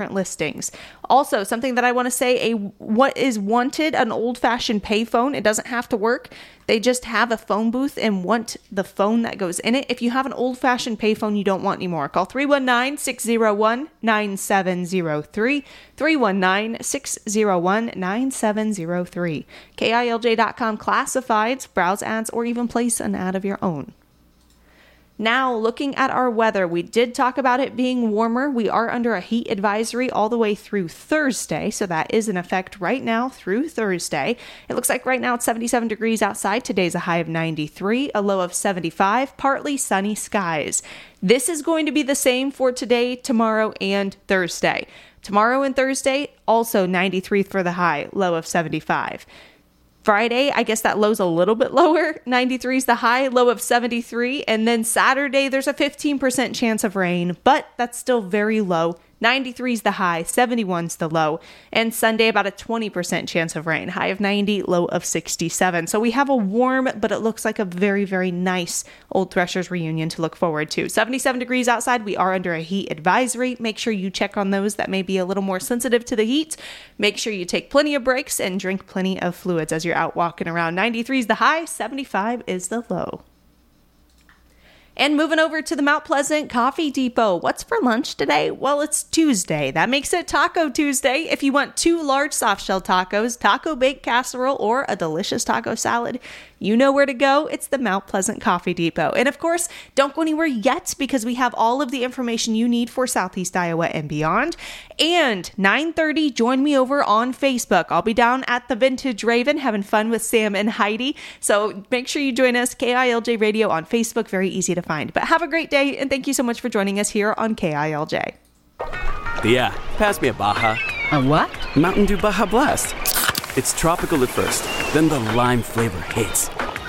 listings. Also, something that I want to say, what is wanted, an old-fashioned payphone. It doesn't have to work. They just have a phone booth and want the phone that goes in it. If you have an old-fashioned payphone you don't want anymore, call 319-601-9703, 319-601-9703. KILJ.com classifieds, browse ads, or even place an ad of your own. Now, looking at our weather, we did talk about it being warmer. We are under a heat advisory all the way through Thursday, so that is in effect right now through Thursday. It looks like right now it's 77 degrees outside. Today's a high of 93, a low of 75, partly sunny skies. This is going to be the same for today, tomorrow, and Thursday. Tomorrow and Thursday, also 93 for the high, low of 75. Friday, I guess that low's a little bit lower. 93 is the high, low of 73. And then Saturday, there's a 15% chance of rain, but that's still very low. 93 is the high, 71 is the low. And Sunday, about a 20% chance of rain. High of 90, low of 67. So we have a warm, but it looks like a very, very nice Old Threshers reunion to look forward to. 77 degrees outside. We are under a heat advisory. Make sure you check on those that may be a little more sensitive to the heat. Make sure you take plenty of breaks and drink plenty of fluids as you're out walking around. 93 is the high, 75 is the low. And moving over to the Mount Pleasant Coffee Depot. What's for lunch today? Well, it's Tuesday. That makes it Taco Tuesday. If you want 2 large soft shell tacos, taco baked casserole, or a delicious taco salad, you know where to go. It's the Mount Pleasant Coffee Depot. And of course, don't go anywhere yet because we have all of the information you need for Southeast Iowa and beyond. And 9:30, join me over on Facebook. I'll be down at the Vintage Raven having fun with Sam and Heidi. So make sure you join us, KILJ Radio on Facebook. Very easy to find. But have a great day, and thank you so much for joining us here on KILJ. Yeah, pass me a Baja. A what? Mountain Dew Baja Blast. It's tropical at first, then the lime flavor hits.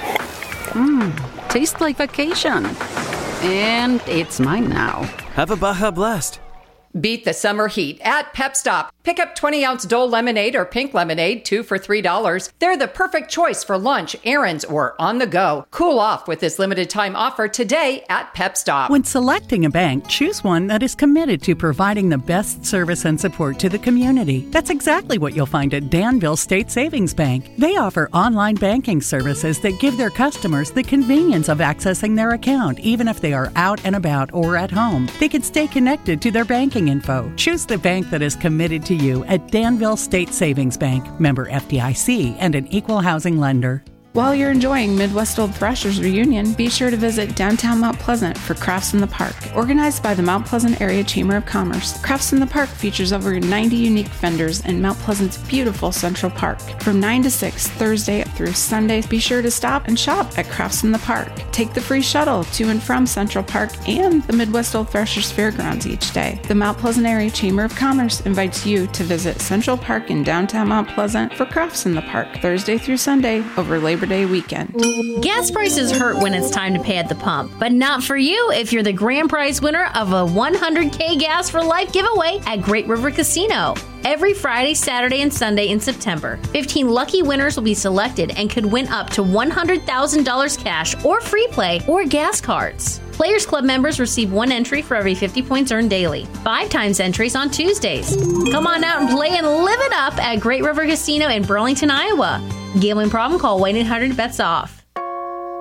Tastes like vacation. And it's mine now. Have a Baja Blast. Beat the summer heat at Pep Stop. Pick up 20-ounce Dole lemonade or pink lemonade, 2 for $3. They're the perfect choice for lunch, errands, or on the go. Cool off with this limited time offer today at Pep Stop. When selecting a bank, choose one that is committed to providing the best service and support to the community. That's exactly what you'll find at Danville State Savings Bank. They offer online banking services that give their customers the convenience of accessing their account, even if they are out and about or at home. They can stay connected to their banking info. Choose the bank that is committed to you at Danville State Savings Bank, member FDIC, and an equal housing lender. While you're enjoying Midwest Old Threshers reunion, be sure to visit downtown Mount Pleasant for Crafts in the Park, organized by the Mount Pleasant Area Chamber of Commerce. Crafts in the Park features over 90 unique vendors in Mount Pleasant's beautiful Central Park. From 9 to 6, Thursday through Sunday, be sure to stop and shop at Crafts in the Park. Take the free shuttle to and from Central Park and the Midwest Old Threshers Fairgrounds each day. The Mount Pleasant Area Chamber of Commerce invites you to visit Central Park in downtown Mount Pleasant for Crafts in the Park, Thursday through Sunday over Labor Day weekend. Gas prices hurt when it's time to pay at the pump, but not for you if you're the grand prize winner of a 100K Gas for Life giveaway at Great River Casino. Every Friday, Saturday, and Sunday in September, 15 lucky winners will be selected and could win up to $100,000 cash or free play or gas cards. Players Club members receive 1 entry for every 50 points earned daily. 5 times entries on Tuesdays. Come on out and play and live it up at Great River Casino in Burlington, Iowa. Gambling problem? Call 1-800-BETS-OFF.